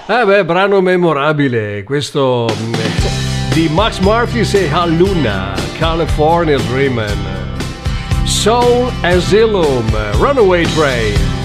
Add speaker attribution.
Speaker 1: Brano memorabile questo di Max Martins e Haluna, California Dreamin'. Soul Asylum, Runaway Train.